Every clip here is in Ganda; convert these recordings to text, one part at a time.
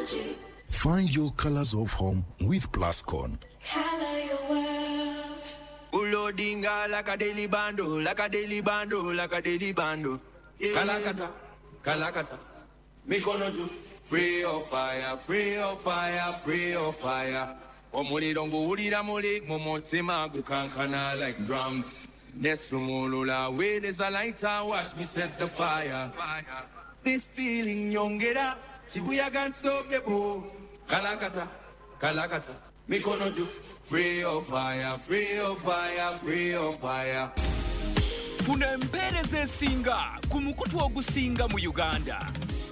Find your colors of home with Plascon. Color your world. Ulodinga like a daily bando, like a daily bando, like a daily bando. Kalakata, kalakata. Mikonoju, free of fire, free of fire, free of fire. Omuli dongo ulira mole, momotsema gukankana like drums. Nesumulula, where there's a lighter, watch me set the fire. This feeling yongera, Shibuya can't stop the boom. Kalakata, kalakata. Mikonoju, free of fire, free of fire, free of fire. Funa empereza esinga ku mukutu ogusinga mu Uganda.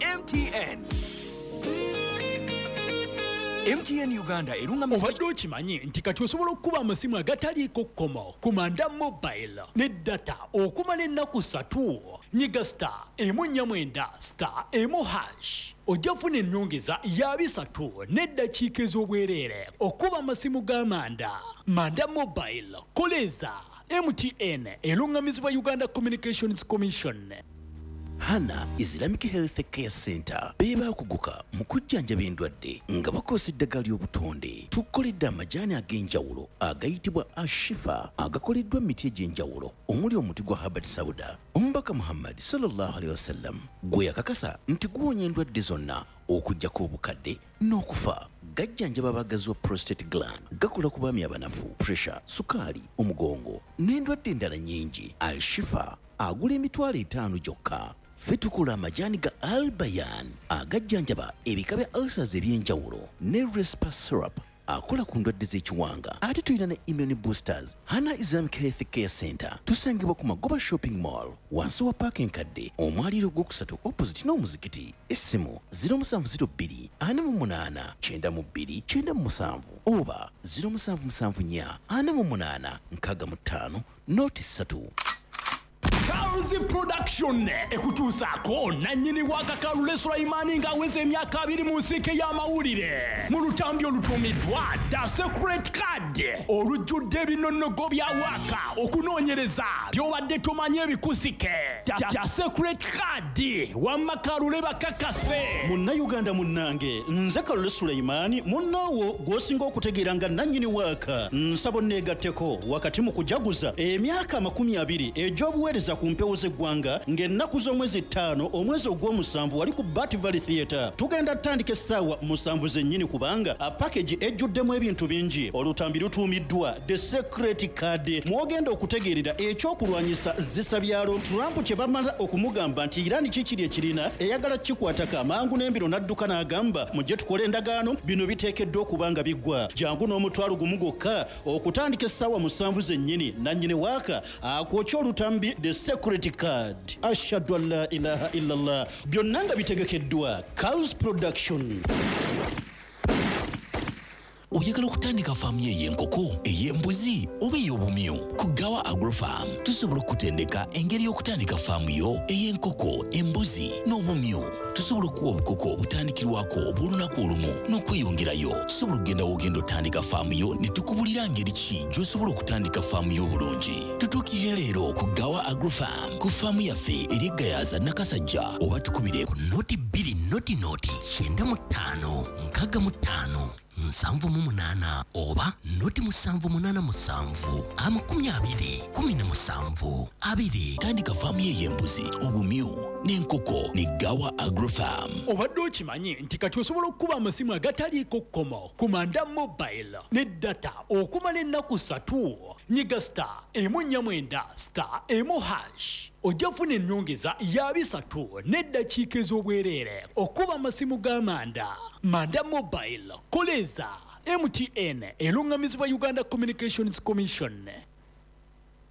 MTN Uganda erungamizibwa. Obadde okimanyi nti kati osobola okuba amasimu agataliiko kkomo ku Manda Mobile ne data okumala ennaku 3. Nyiga *149*1#. Ojja kufuna ennyongeza ya 3 n'eddakiika ez'obwereere okuba amasimu ga Manda Mobile. Koleza MTN erungamizibwa Uganda Communications Commission. Hana Islamic Health Care Center beba kuguka mukujjanja endwadde nga bakosa eddagala ly'obutonde. Tukoledde amajaani ag'enjawulo agayitibwa Ashifa agakoleddwa miti egy'enjawulo omuli omuti gwa Habat Sauda. Omubaka Muhammad sallallahu alaihi wasallam gwe yakakasa nti guwonya endwadde zonna okujjako obukadde n'okufa. Gajjanjaba abagazi wa prostate gland, gakola ku baami abanafu, pressure, sukaali, omugongo n'endwadde endala nnyingi. Al-Shifa agula $5 gyokka. Ffe tukola amajaani ga Al-Bayan agajjanjaba ebika bya ulcers eby'enjawulo ne Respa syrup akola ku ndwadde z'ekiwanga. Ate tulina ne immune boosters. Hana Islamic Health Care Center tusangibwa ku Magoba Shopping Mall wansi wa parking kadde omwaliro ogwokusatu opposite n'omuzikiti. Essimu 0702 48 92 oba 0774 48 65 noti 3. Karuzi Production ekutuusaako nannyini waka Kalule Sulaimani ng'aweza emyaka 2 mu nsike y'amawulire mu lutambi olutuumiddwa The Secret Card olujjudde ebinonnogo bya waka okunoonyereza by'obadde tomanyi ebikusike. The Secret Card wamma Kalule bakakase. Munnayuganda munnange nze Kalule Sulaimani munnaawo gw'osinga okutegeera nga nannyini waka nsabo nneegatteko wakati mu kujaguza emyaka 20 egy'obuweereza ku mpewo z'eggwanga ng'ennaku z'omwezi 5 omwezi ogw'omusanvu wali ku Bat Valley Theatre. Tugenda tutandika essaawa 7 zennyini kubanga package ejjuddemu ebintu bingi. Olutambi lutuumiddwa The Secret Card. Mwogenda okutegeerera ekyokulwanyisa zisabyalo Trump kye bamala okumugamba nti Iran kikiri ekirina eyagala kikwataka amangu n'embiro n'adduka n'agamba mujje tukole endagaano bino biteekeddwa okubanga biggwa. Jangu n'omutwalo gumu gwokka okutandika essaawa 7 zennyini nannyini waaka akwokya olutambi The Secret Card. Ashhadu an la ilaha illallah. Byonna nga bitegekeddwa Cows Production. Oyagala okutandika faamu y'enkoko, ey'embuzi oba ey'obumyu? Ku Gawa Agrofarm tusobola okutendeka engeri y'okutandika faamu yo ey'enkoko, embuzi n'obumyu. Tusobola okuwa obukoko obutandikirwako obw'olunaku olumu n'okweyongerayo. Tusobola okugenda w'ogenda otandika faamu yo ne tukubulira ngeri ki gy'osobola okutandika faamu yo obulungi. Tutuukire leero ku Gawa Agrofarm ku faamu yaffe eri Gayaza Nakasajja oba tukubire ku noti 2 noti 95 65 7 oba noti 787 20 tandika faamu y'embuzi, obumyu n'enkoko ne Gawa Agrofarm. Obadde okimanyi nti kati osobola okuba amasimu agataliiko kkomo ku Manda Mobile ne data okumala ennaku 3. Nyiga *149*1#. Ojja kufuna ennyongeza ya 3 n'eddakiika ez'obwereere okuba amasimu ga Manda Mobile. Koleza MTN erungamizibwa Uganda Communications Commission.